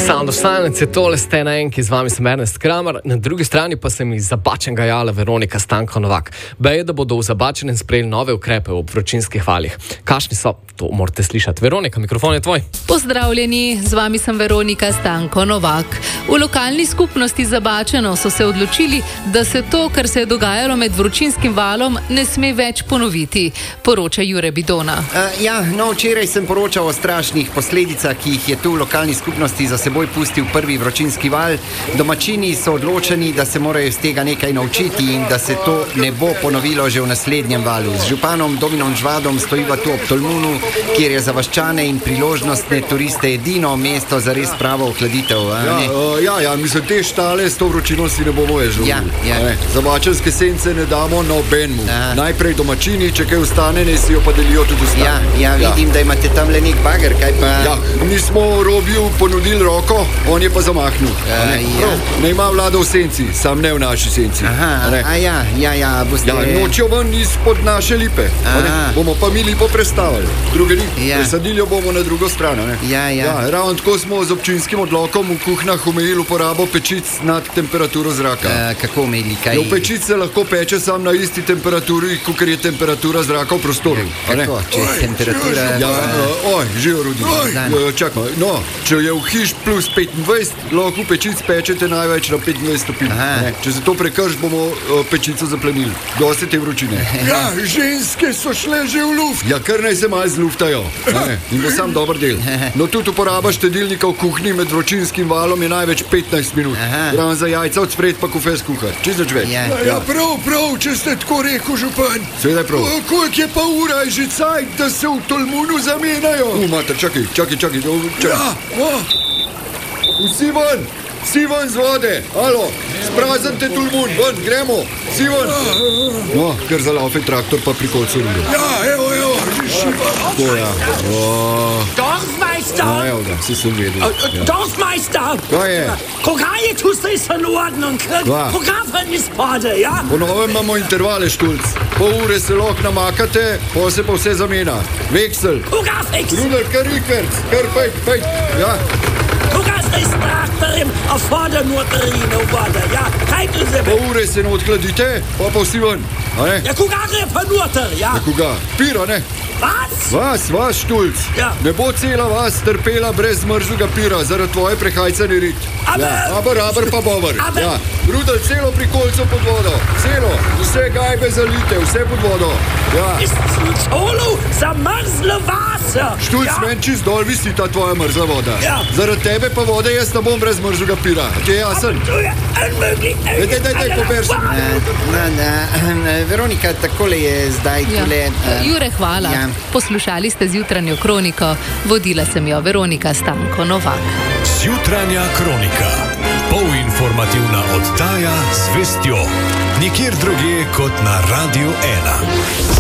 Sound of Silence je tole Stena Enki, z vami sem Ernest Kramer, na drugi strani pa se mi iz Zabačenega jala Veronika Stanko Novak. Beje, da bodo v Zabačenem sprejeli nove ukrepe ob vročinskih valih. Kakšni so? To morate slišati. Veronika, mikrofon je tvoj. Pozdravljeni, z vami sem Veronika Stanko Novak. V lokalni skupnosti Zabačeno so se odločili, da se to, kar se je dogajalo med vročinskim valom, ne sme več ponoviti, poroča Jure Bidona. Včeraj sem poročal o strašnih posledicah, ki jih je tu v lokalni skupnosti za seboj pustil prvi vročinski val. Domačini so odločeni, da se morajo iz tega nekaj naučiti in da se to ne bo ponovilo že v naslednjem valu. Z županom Dominom Žvadom stojiva tu ob Tolmunu, kjer je za vaščane in priložnostne turiste edino mesto za res pravo ohladitev. Mislim, te štale s to vročino si ne bomo več želeli. Zabačenske sence ne damo nobenmu. Najprej domačini, če kaj ostane, ne si jo pa delijo tudi ostane. Vidim, da imate tam le nek bager, kaj pa... Mi smo Robiju ponudili roko, on je pa zamahnil. Ne ima vlada v senci, sam ne v naši senci. Boste... Nočijo ven izpod naše lipe. Bomo pa mi lipo prestavili. Druge ni. Presadili jo bomo na drugo stran. Ravno tako smo z občinskim odlokom v kuhnah omejili uporabo pečic nad temperaturo zraka. Kako omejili? V pečic se lahko peče sam na isti temperaturi, kakor je temperatura zraka v prostoru. Kako? Če je temperatura... Živo Rudi. Čakaj, če je v hiš plus 25, lahko pečic pečete največ na 25 stopinj. Če se to prekrš, bomo pečico zaplenili. Dosti te vročine. Ženske so šle že v luft. Kar naj se malo zluftajo. In bo sam dober del. No, tudi uporaba štedilnika v kuhinji med vročinskim valom je največ 15 minut. Ravno za jajca od spred pa kofe skuhati. Čisto več. Prav, če ste tako rekel, župan. Seveda prav. Koliko je pa ura, je že cajt, da se v Tolmunu zamenjajo? Mater, čakaj. Vsi ven z vode. Alo, spraznite Tolmun, ven, gremo. Vsi ven. Ker zalaufe traktor pa pri kolcu rude. Evo, že šiva. Dorfmeister! Si sem vedel. Dorfmeister! Kaj je? Koga je tu zdaj in ordnung? Koga van izpade, ja? Po novem imamo intervale, Štulc. Pol ure se lahko namakate, pol se pa vse zamena. Veksel. Koga veksel? Rudel, kar rikverc, kar pejt. Koga zdaj s traktorjem, a voda notri ne vode, ja? Kajte se po ure se ne odhladite, pa vsi ven. Koga gre pa noter, ja? Koga? Pira, ne? Vas, Štulc. Ne bo cela vas trpela brez mrzlega pira, zaradi tvoje prehajcane rit. Aber pa bover. Rudel, celo pri kolcu pod vodo. Celo, vse gajbe zalite, vse pod vodo. Celo zamrzle vas. Štulc, meni čist dol visi ta tvoja mrzla voda. Zaradi tebe pa vode jaz ne bom brez mrzlega pira. Ti je jasen? Daj, pober se. Veronika, takole je zdaj tole... Jure, hvala. Poslušali ste Zjutranjo kroniko, vodila sem jo Veronika Stanko Novak. Zjutranja kronika, polinformativna oddaja z vestjo, nikjer drugje kot na Radio 1.